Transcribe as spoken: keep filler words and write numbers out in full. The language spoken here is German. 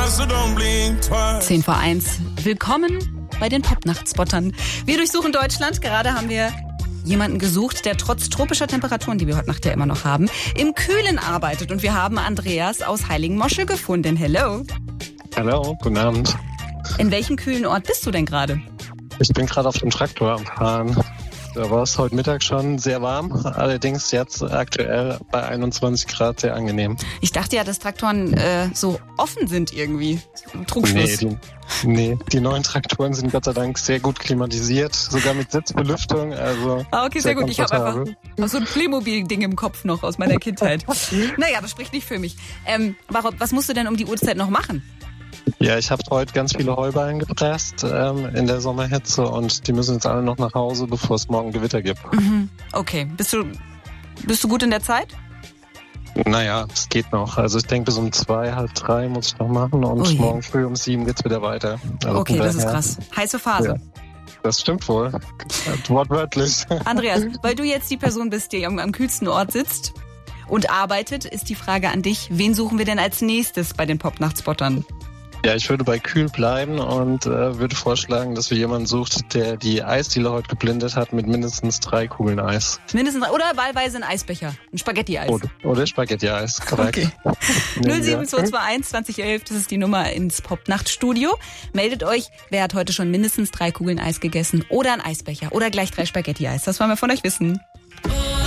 zehn vor eins. Willkommen bei den Popnachtspottern. Wir durchsuchen Deutschland. Gerade haben wir jemanden gesucht, der trotz tropischer Temperaturen, die wir heute Nacht ja immer noch haben, im Kühlen arbeitet. Und wir haben Andreas aus Heiligenmoschel gefunden. Hello. Hallo, guten Abend. In welchem kühlen Ort bist du denn gerade? Ich bin gerade auf dem Traktor am Fahren. Da war es heute Mittag schon sehr warm, allerdings jetzt aktuell bei einundzwanzig Grad sehr angenehm. Ich dachte ja, dass Traktoren äh, so offen sind irgendwie. Trugschluss. Nee die, nee, die neuen Traktoren sind Gott sei Dank sehr gut klimatisiert, sogar mit Sitzbelüftung. Also ah, okay, sehr, sehr gut. Ich habe einfach so ein Playmobil-Ding im Kopf noch aus meiner Kindheit. Naja, das spricht nicht für mich. Ähm, warum, was musst du denn um die Uhrzeit noch machen? Ja, ich habe heute ganz viele Heuballen gepresst ähm, in der Sommerhitze und die müssen jetzt alle noch nach Hause, bevor es morgen Gewitter gibt. Mhm. Okay, bist du, bist du gut in der Zeit? Naja, es geht noch. Also ich denke, bis um zwei, halb drei muss ich noch machen und Ui. morgen früh um sieben geht's wieder weiter. Also okay, das ist krass. Heiße Phase. Ja, das stimmt wohl. Wortwörtlich. Andreas, weil du jetzt die Person bist, die am, am kühlsten Ort sitzt und arbeitet, ist die Frage an dich, wen suchen wir denn als nächstes bei den Popnachtspottern? Ja, ich würde bei kühl bleiben und äh, würde vorschlagen, dass wir jemanden sucht, der die Eisdiele heute geblendet hat mit mindestens drei Kugeln Eis. Mindestens drei, oder wahlweise ein Eisbecher, ein Spaghetti-Eis. Oder, oder Spaghetti-Eis, korrekt. Okay. null sieben zwei zwei eins zwanzig elf, das ist die Nummer ins Popnachtstudio. Meldet euch, wer hat heute schon mindestens drei Kugeln Eis gegessen oder ein Eisbecher oder gleich drei Spaghetti-Eis. Das wollen wir von euch wissen.